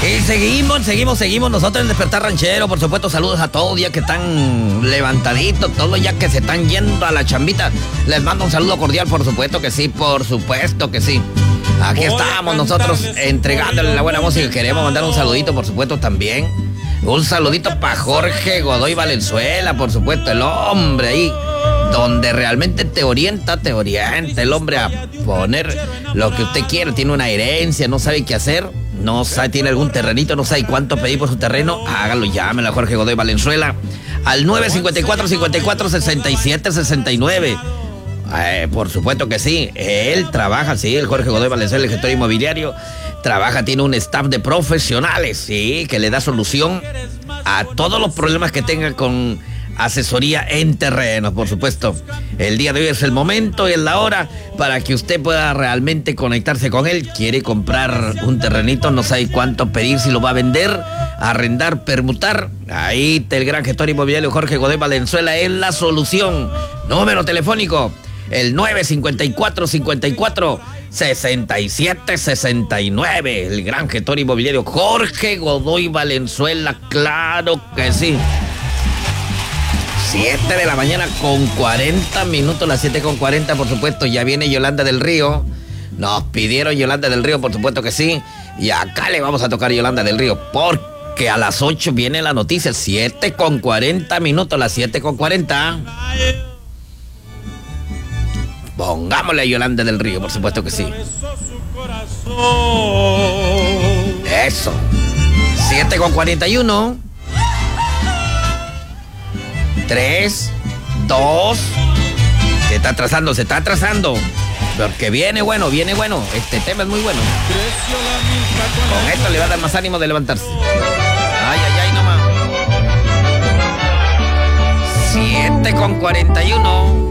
Y seguimos nosotros en Despertar Ranchero. Por supuesto, saludos a todos ya que están levantaditos, todos ya que se están yendo a la chambita. Les mando un saludo cordial, por supuesto que sí, por supuesto que sí. Aquí estamos nosotros entregándole la buena música. Queremos mandar un saludito, por supuesto, también. Un saludito para Jorge Godoy Valenzuela, por supuesto, el hombre ahí, donde realmente te orienta el hombre a poner lo que usted quiere. Tiene una herencia, no sabe qué hacer, no sabe, tiene algún terrenito, no sabe cuánto pedir por su terreno, hágalo, llámelo a Jorge Godoy Valenzuela al 954-54-67-69. Por supuesto que sí, él trabaja, sí, el Jorge Godoy Valenzuela, el gestor inmobiliario, trabaja, tiene un staff de profesionales, sí, que le da solución a todos los problemas que tenga con asesoría en terrenos, por supuesto. El día de hoy es el momento y es la hora para que usted pueda realmente conectarse con él. Quiere comprar un terrenito, no sabe cuánto pedir, si lo va a vender, arrendar, permutar. Ahí el gran gestor inmobiliario Jorge Godoy Valenzuela es la solución. Número telefónico, el 954-54-67-69. El gran gestor inmobiliario Jorge Godoy Valenzuela, claro que sí. 7 de la mañana con 40 minutos, las 7:40, por supuesto. Ya viene Yolanda del Río. Nos pidieron Yolanda del Río, por supuesto que sí. Y acá le vamos a tocar Yolanda del Río, porque a las 8 viene la noticia. 7:40 minutos, las 7:40. Pongámosle a Yolanda del Río, por supuesto que sí. Eso. 7:41. 3, 2. Se está atrasando. Porque viene bueno. Este tema es muy bueno. Con esto le va a dar más ánimo de levantarse. Ay, nomás. 7:41.